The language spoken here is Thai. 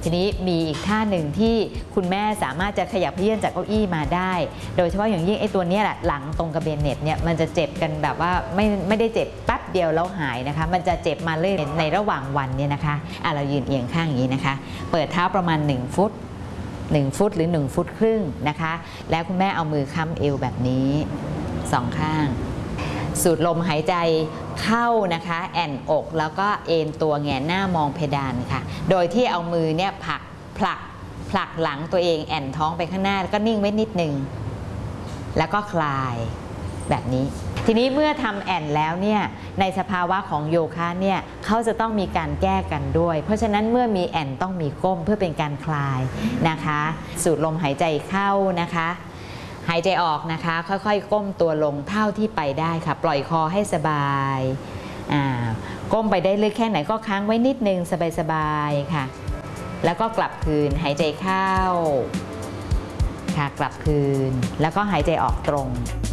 ทีนี้มีอีกท่าหนึ่งที่คุณแม่สามารถจะขยับเขยื่อนจากเก้าอี้มาได้โดยเฉพาะอย่างยิ่งไอ้ตัวนี้แหละหลังตรงกระเบนเน็ตเนี่ยมันจะเจ็บกันแบบว่าไม่ได้เจ็บแป๊บเดียวแล้วหายนะคะมันจะเจ็บมาเรื่อยในระหว่างวันเนี่ยนะคะเรายืนเอียงข้างอย่างนี้นะคะเปิดเท้าประมาณ1 ฟุตหรือ1 ฟุตครึ่งนะคะแล้วคุณแม่เอามือค้ำเอวแบบนี้2 ข้างสูดลมหายใจเข้านะคะแอนอกแล้วก็เอนตัวแงนหน้ามองเพดานค่ะโดยที่เอามือเนี่ยผลักหลังตัวเองแอนท้องไปข้างหน้าแล้วก็นิ่งไว้นิดนึงแล้วก็คลายแบบนี้ทีนี้เมื่อทำแอนแล้วเนี่ยในสภาวะของโยคะเนี่ยเขาจะต้องมีการแก้กันด้วยเพราะฉะนั้นเมื่อมีแอนต้องมีก้มเพื่อเป็นการคลายนะคะสูดลมหายใจเข้านะคะหายใจออกนะคะค่อยๆก้มตัวลงเท่าที่ไปได้ค่ะปล่อยคอให้สบายก้มไปได้เลยแค่ไหนก็ค้างไว้นิดนึงสบายๆค่ะแล้วก็กลับคืนหายใจเข้าค่ะกลับคืนแล้วก็หายใจออกตรง